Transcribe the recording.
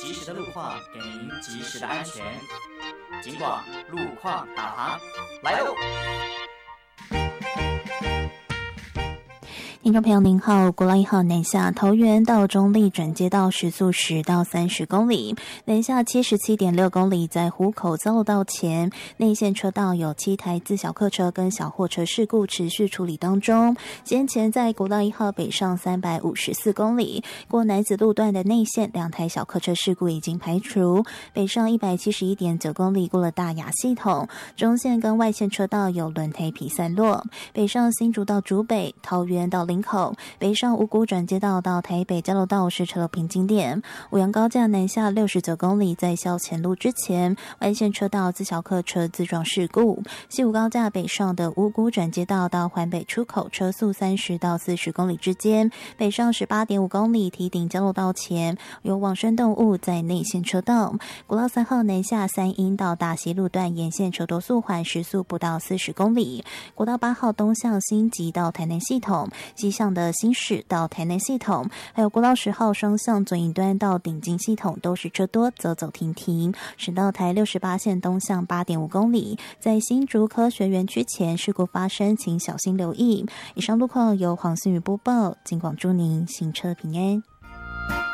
及时的路况，给您及时的安全。警广路况导航来喽！ 听众朋友您好，国道1号南下桃园到中立转接道时速10到30公里，南下77.6公里，在湖口交流道前内线车道有7台自小客车跟小货车事故持续处理当中。先前在国道1号北上354公里，过楠梓路段的内线2台小客车事故已经排除，北上171.9公里过了大雅系统，中线跟外线车道有轮胎皮散落，北上新竹到竹北、桃园到林口，北上五股转接道到台北交流道是车流平静点。五杨高架南下69公里，在校前路之前，外线车道自小客车自撞事故。西武高架北上的五股转接道到环北出口，车速30到40公里之间，北上18.5公里，堤顶交流道前有往生动物在内线车道。国道3号南下三鶯到大溪路段沿线车多速缓，时速不到40公里。国道8号东向新集到台南系统，西向的新市到台南系统，还有国道10号双向左营端到顶金系统都是车多，走走停停。省道台68线东向8.5公里，在新竹科学园区前事故发生，请小心留意。以上路况由黄信宇播报，警广祝您行车平安。